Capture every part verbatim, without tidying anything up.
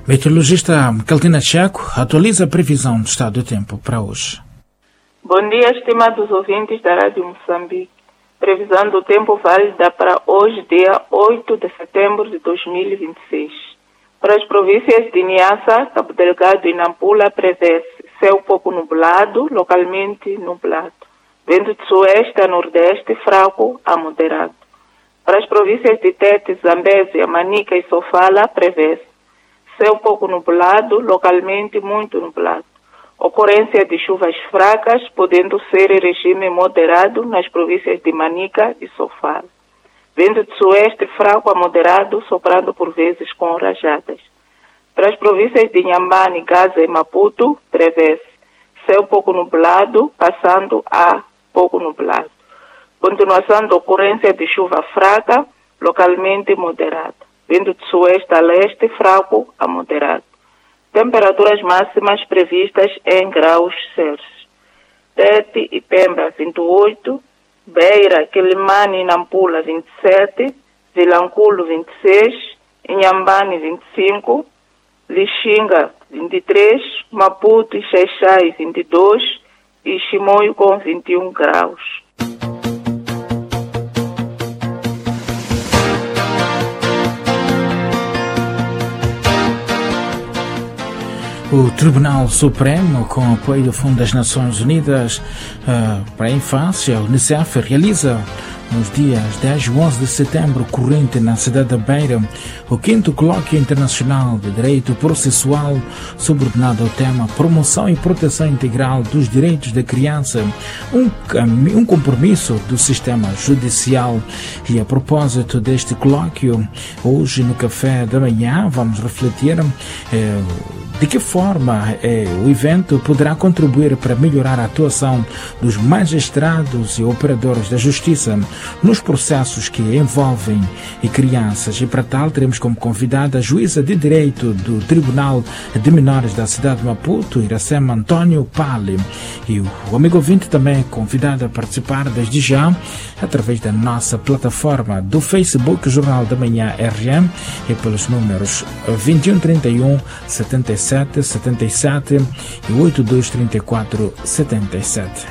Meteorologista Caltina Chaco atualiza a previsão do estado do tempo para hoje. Bom dia, estimados ouvintes da Rádio Moçambique. Previsão do tempo válida para hoje, dia oito de setembro de dois mil e vinte e seis. Para as províncias de Niassa, Cabo Delgado e Nampula, prevê-se céu pouco nublado, localmente nublado. Vento de sueste a nordeste, fraco a moderado. Para as províncias de Tete, Zambésia, Manica e Sofala, prevê-se céu pouco nublado, localmente muito nublado. Ocorrência de chuvas fracas, podendo ser em regime moderado nas províncias de Manica e Sofala. Vento de sueste fraco a moderado, soprando por vezes com rajadas. Para as províncias de Inhambane, Gaza e Maputo, prevê-se céu pouco nublado, passando a pouco nublado. Continuação da ocorrência de chuva fraca, localmente moderada. Vento de sueste a leste, fraco a moderado. Temperaturas máximas previstas em graus Celsius. Tete e Pemba, vinte e oito. Beira, Quelimane e Nampula, vinte e sete. Vilanculo, vinte e seis. Inhambane, vinte e cinco. Lixinga, vinte e três. Maputo e Xaixai, vinte e dois. E Chimoio com vinte e um graus. O Tribunal Supremo, com apoio do Fundo das Nações Unidas uh, para a Infância, o Unicef, realiza nos dias dez e onze de setembro corrente na cidade da Beira o quinto Colóquio Internacional de Direito Processual subordinado ao tema Promoção e Proteção Integral dos Direitos da Criança, um, um compromisso do sistema judicial. E a propósito deste colóquio, hoje no café da manhã vamos refletir eh, de que forma eh, o evento poderá contribuir para melhorar a atuação dos magistrados e operadores da justiça nos processos que envolvem crianças. E para tal teremos como convidada a juíza de direito do Tribunal de Menores da cidade de Maputo, Iracema Antônio Pali. E o amigo ouvinte também é convidado a participar desde já através da nossa plataforma do Facebook Jornal da Manhã R M e pelos números vinte e um, trinta e um, setenta e sete, setenta e sete e oitenta e dois, trinta e quatro, setenta e sete.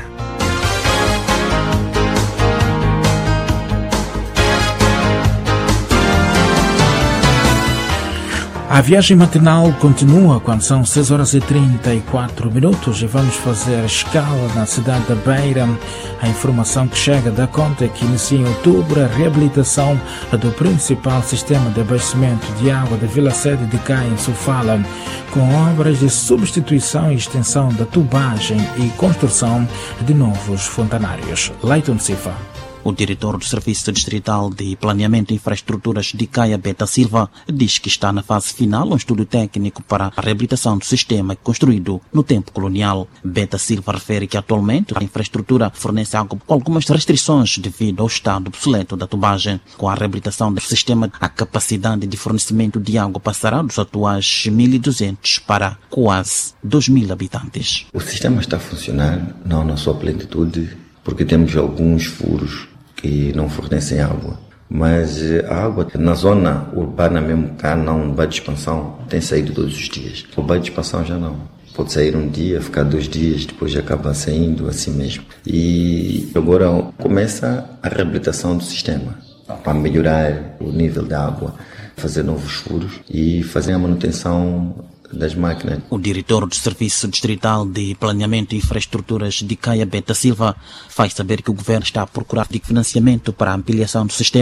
A viagem matinal continua quando são seis horas e trinta e quatro minutos e vamos fazer escala na cidade da Beira. A informação que chega dá conta que inicia em outubro a reabilitação do principal sistema de abastecimento de água da Vila Sede de Caia, em Sofala, com obras de substituição e extensão da tubagem e construção de novos fontanários. Leiton Sifa. O diretor do Serviço Distrital de Planeamento e Infraestruturas de Caia, Beta Silva, diz que está na fase final um estudo técnico para a reabilitação do sistema construído no tempo colonial. Beta Silva refere que atualmente a infraestrutura fornece água com algumas restrições devido ao estado obsoleto da tubagem. Com a reabilitação do sistema, a capacidade de fornecimento de água passará dos atuais mil e duzentos para quase dois mil habitantes. O sistema está a funcionar, não na sua plenitude, porque temos alguns furos que não fornecem água. Mas a água na zona urbana mesmo, cá não, o bairro de expansão, tem saído todos os dias. O bairro de expansão já não. Pode sair um dia, ficar dois dias, depois já acaba saindo assim mesmo. E agora começa a reabilitação do sistema, para melhorar o nível da água, fazer novos furos e fazer a manutenção das máquinas. O diretor do Serviço Distrital de Planeamento e Infraestruturas de Caia, Beta Silva, faz saber que o governo está a procurar de financiamento para a ampliação do sistema